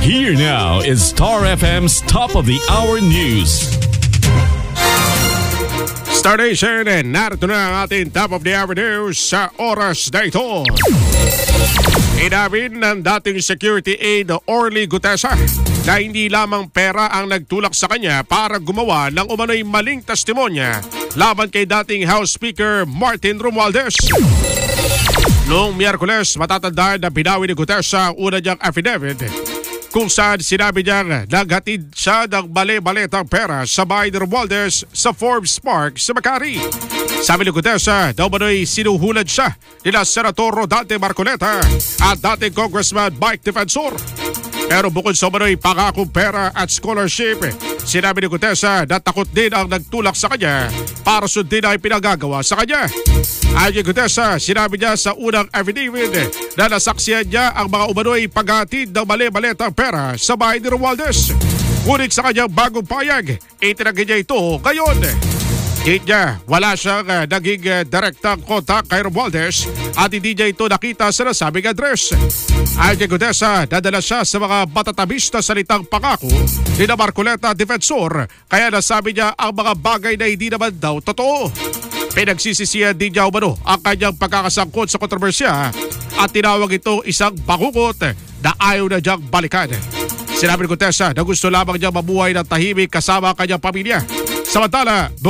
Here now is Star FM's Top of the Hour News. Star Nation, narito na ang ating Top of the Hour News sa oras na ito. Inamin ng dating security aide Orly Gutesa na hindi lamang pera ang nagtulak sa kanya para gumawa ng umano'y maling testimonya laban kay dating House Speaker Martin Romualdez. Noong Miyerkules, matatandaan na binawi ni Gutesa ang una niyang affidavit kung saan sinabi niyang naghatid siya ng mali-malitang pera sa bahay ni Romualdez sa Forbes Park sa Makati. Sabi ni Gutesa, daw mano'y sinuhulad siya nila Senator Rodante Marcoleta at dating Congressman Mike Defensor. Pero bukod sa mano'y pangakong pera at scholarship, sinabi ni Gutesa na takot din ang nagtulak sa kanya para sundin ang pinagagawa sa kanya. Ayon kay Gutesa, sinabi niya sa unang affidavit na nasaksihan niya ang mga umano'y paghatid ng mali-malitang pera sa bahay ni Romualdez. Ngunit sa kanyang bagong payag, itinanggi niya ito ngayon. Hit niya, wala siyang naging direktang kontak kay Romualdez at hindi niya ito nakita sa nasabing address. Ayon kay Gutesa, nadala siya sa mga matatamis na salitang pangako ni na Marcoleta Defensor, kaya nasabi niya ang mga bagay na hindi naman daw totoo. Pinagsisisihan din niya umano ang kanyang pagkakasangkot sa kontrobersya at tinawag ito isang bangungot na ayaw na niyang balikan. Sinabi ni Gutesa na gusto lamang niya mabuhay ng tahimik kasama ang kanyang pamilya. Samantala,